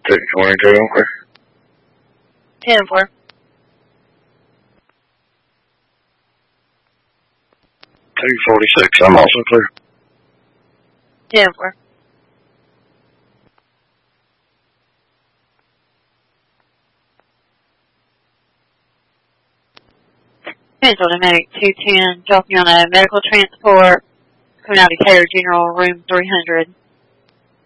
222, okay. 10-4. 246, I'm also clear. 10-4. Pencil to Medic 210, dropping on a medical transport, coming out of Taylor General, room 300.